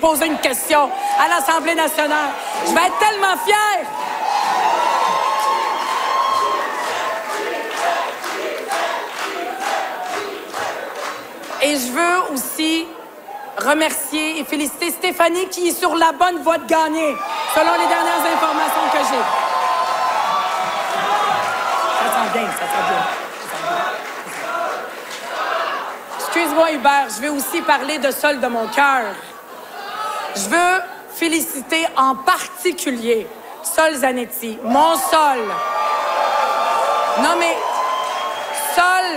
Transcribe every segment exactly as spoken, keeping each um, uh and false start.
poser une question à l'Assemblée nationale. Je vais être tellement fière. Et je veux aussi remercier et féliciter Stéphanie qui est sur la bonne voie de gagner, selon les dernières informations que j'ai. Ça sent bien, ça sent bien. Excuse-moi, Hubert, je veux aussi parler de Sol de mon cœur. Je veux féliciter en particulier Sol Zanetti, mon Sol. Non, mais Sol,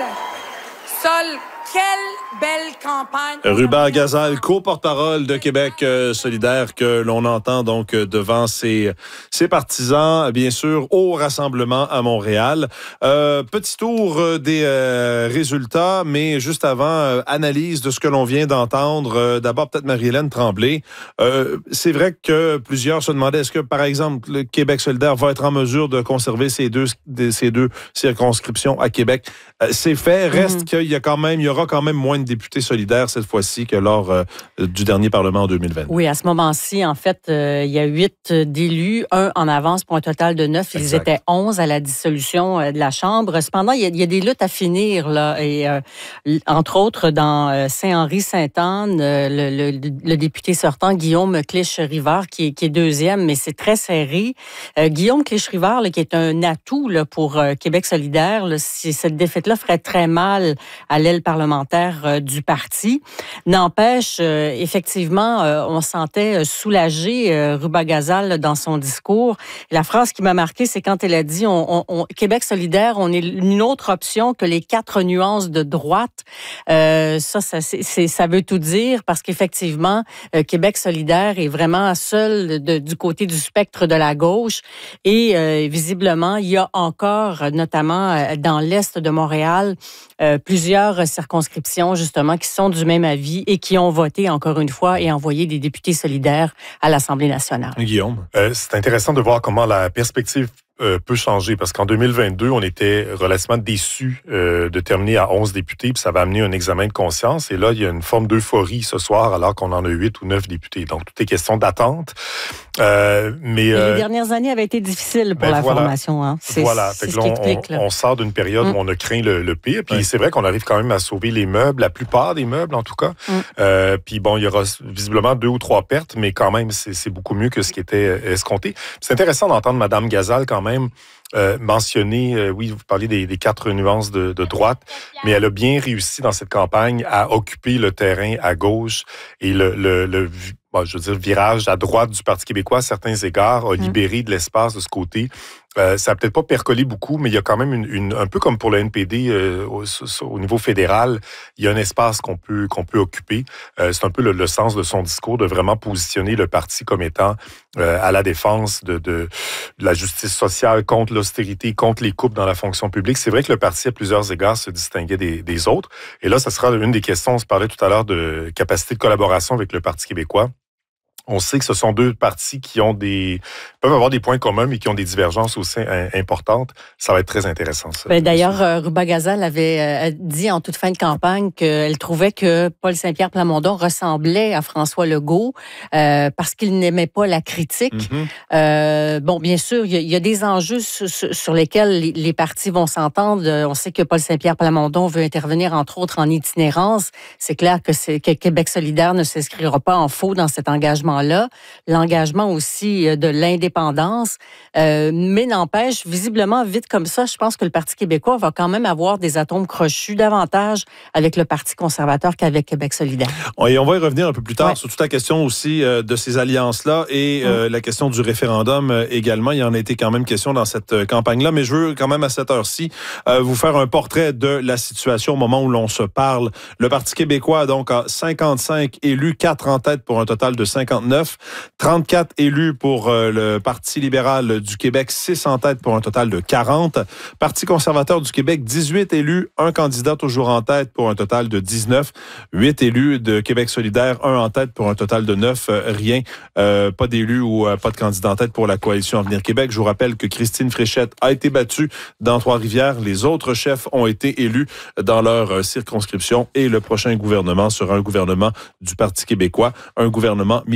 Sol, quelle belle campagne. Hubert Gazal, co-porte-parole de Québec euh, solidaire, que l'on entend donc euh, devant ses, ses partisans, bien sûr, au rassemblement à Montréal. Euh, petit tour euh, des euh, résultats, mais juste avant, euh, analyse de ce que l'on vient d'entendre. Euh, d'abord, peut-être Marie-Hélène Tremblay. Euh, c'est vrai que plusieurs se demandaient, est-ce que, par exemple, le Québec solidaire va être en mesure de conserver ces deux, ces deux circonscriptions à Québec? Euh, c'est fait. Reste mm-hmm. qu'il y a quand même, il y aura quand même moins de députés solidaires cette fois-ci que lors euh, du dernier Parlement en deux mille vingt. Oui, à ce moment-ci, en fait, euh, il y a huit d'élus, un en avance pour un total de neuf. Ils exact. Étaient onze à la dissolution euh, de la Chambre. Cependant, il y a, il y a des luttes à finir, là. Et euh, entre autres, dans euh, Saint-Henri-Sainte-Anne, euh, le, le, le député sortant, Guillaume Clich-Rivard, qui est, qui est deuxième, mais c'est très serré. Euh, Guillaume Clich-Rivard, là, qui est un atout là, pour euh, Québec solidaire, là, si cette défaite-là ferait très mal à l'aile parlementaire euh, du parti. N'empêche, euh, effectivement, euh, on sentait soulagé euh, Ruba Gazal dans son discours. Et la phrase qui m'a marquée, c'est quand elle a dit on, on, on, Québec solidaire, on est une autre option que les quatre nuances de droite. Euh, ça, ça, c'est, c'est, ça veut tout dire parce qu'effectivement, euh, Québec solidaire est vraiment seul de, du côté du spectre de la gauche. Et euh, visiblement, il y a encore, notamment euh, dans l'est de Montréal, euh, plusieurs circonscriptions, justement, qui sont du même avis et qui ont voté, encore une fois, et envoyé des députés solidaires à l'Assemblée nationale. Guillaume? Euh, c'est intéressant de voir comment la perspective Euh, peut changer parce qu'en deux mille vingt-deux, on était relativement déçus euh, de terminer à onze députés, puis ça va amener un examen de conscience. Et là, il y a une forme d'euphorie ce soir, alors qu'on en a huit ou neuf députés. Donc, tout est question d'attente. Euh, mais euh, les euh, dernières années avaient été difficiles pour ben la voilà, formation. Hein. C'est, voilà. c'est fait ce que là, qui explique. On, on sort d'une période mm. où on a craint le, le pire. Puis oui. c'est vrai qu'on arrive quand même à sauver les meubles, la plupart des meubles en tout cas. Mm. Euh, puis bon, il y aura visiblement deux ou trois pertes, mais quand même, c'est, c'est beaucoup mieux que ce qui était escompté. C'est intéressant d'entendre Mme Gazal quand même Euh, mentionner, euh, oui, vous parlez des, des quatre nuances de, de droite, mais elle a bien réussi dans cette campagne à occuper le terrain à gauche et le, le, le bon, je veux dire, virage à droite du Parti québécois, à certains égards, a libéré de l'espace de ce côté. Euh, ça n'a peut-être pas percolé beaucoup, mais il y a quand même une, une un peu comme pour le N P D euh, au, au niveau fédéral, il y a un espace qu'on peut qu'on peut occuper. Euh, c'est un peu le, le sens de son discours de vraiment positionner le parti comme étant euh, à la défense de, de, de la justice sociale, contre l'austérité, contre les coupes dans la fonction publique. C'est vrai que le parti, à plusieurs égards, se distinguait des, des autres. Et là, ça sera une des questions. On se parlait tout à l'heure de capacité de collaboration avec le Parti québécois. On sait que ce sont deux partis qui ont des peuvent avoir des points communs, mais qui ont des divergences aussi importantes. Ça va être très intéressant, ça. Ben, d'ailleurs, euh, Ruba Gazal avait euh, dit en toute fin de campagne qu'elle trouvait que Paul Saint-Pierre Plamondon ressemblait à François Legault euh, parce qu'il n'aimait pas la critique. Mm-hmm. Euh, bon, bien sûr, il y, y a des enjeux sur, sur lesquels les, les partis vont s'entendre. On sait que Paul Saint-Pierre Plamondon veut intervenir, entre autres, en itinérance. C'est clair que, c'est, que Québec solidaire ne s'inscrira pas en faux dans cet engagement là, l'engagement aussi de l'indépendance, euh, mais n'empêche, visiblement, vite comme ça, je pense que le Parti québécois va quand même avoir des atomes crochus davantage avec le Parti conservateur qu'avec Québec solidaire. Et on va y revenir un peu plus tard ouais. sur toute la question aussi euh, de ces alliances-là et euh, mmh. la question du référendum euh, également. Il y en a été quand même question dans cette euh, campagne-là, mais je veux quand même à cette heure-ci euh, vous faire un portrait de la situation au moment où l'on se parle. Le Parti québécois donc a cinquante-cinq élus, quatre en tête pour un total de cinquante-neuf. trente-quatre élus pour euh, le Parti libéral du Québec, six en tête pour un total de quarante. Parti conservateur du Québec, dix-huit élus, un candidat toujours en tête pour un total de dix-neuf. huit élus de Québec solidaire, un en tête pour un total de neuf. Euh, rien, euh, pas d'élus ou euh, pas de candidat en tête pour la coalition Avenir Québec. Je vous rappelle que Christine Fréchette a été battue dans Trois-Rivières. Les autres chefs ont été élus dans leur euh, circonscription et le prochain gouvernement sera un gouvernement du Parti québécois, un gouvernement